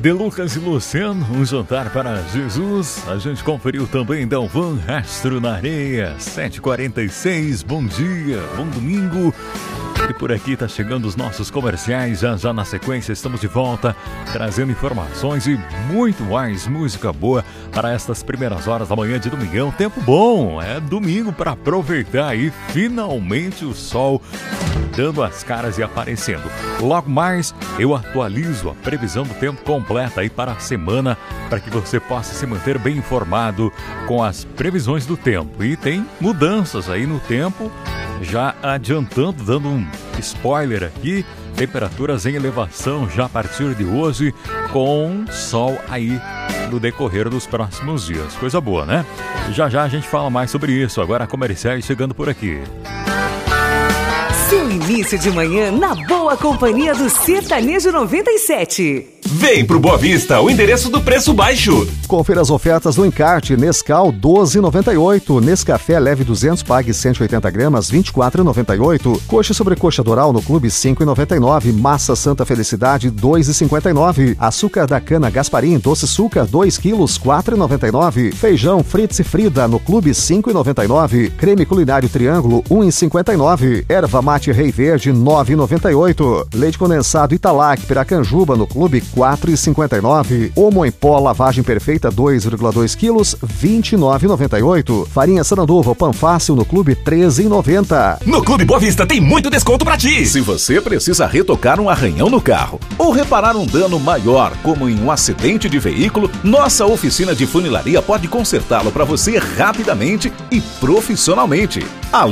De Lucas e Luciano, um jantar para Jesus. A gente conferiu também Dalvan Rastro na Areia, 7h46. Bom dia, bom domingo. E por aqui tá chegando os nossos comerciais. Já na sequência estamos de volta, trazendo informações e muito mais música boa para estas primeiras horas da manhã de domingão. Tempo bom, é domingo para aproveitar aí, finalmente o sol dando as caras e aparecendo. Logo mais eu atualizo a previsão do tempo completa aí para a semana, para que você possa se manter bem informado com as previsões do tempo. E tem mudanças aí no tempo, já adiantando, dando um spoiler aqui, temperaturas em elevação já a partir de hoje, com sol aí no decorrer dos próximos dias. Coisa boa, né? Já a gente fala mais sobre isso. Agora comerciais chegando por aqui. Seu início de manhã na boa companhia do Sertanejo 97. Vem pro Boa Vista, o endereço do preço baixo. Confira as ofertas do encarte. Nescau 12,98. Nescafé leve 200, pague 180 gramas, 24,98. Coxa sobre coxa doral no Clube 5,99. Massa Santa Felicidade 2,59. Açúcar da cana Gasparim doce suca 2 quilos 4,99. Feijão Fritz e Frida no Clube 5,99. Creme culinário Triângulo 1,59. Erva mate Rei Verde 9,98. Leite condensado Italac Piracanjuba no Clube 4,59. Omo em pó lavagem perfeita 2,2 quilos 29,98. Farinha Sananduva Pan Fácil no Clube 13,90. No Clube Boa Vista tem muito desconto pra ti. Se você precisa retocar um arranhão no carro ou reparar um dano maior, como em um acidente de veículo, nossa oficina de funilaria pode consertá-lo para você rapidamente e profissionalmente.